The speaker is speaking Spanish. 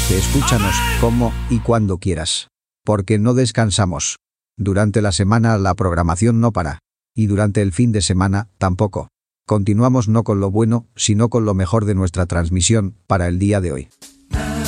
que escúchanos como y cuando quieras. Porque no descansamos. Durante la semana la programación no para. Y durante el fin de semana tampoco. Continuamos no con lo bueno, sino con lo mejor de nuestra transmisión para el día de hoy.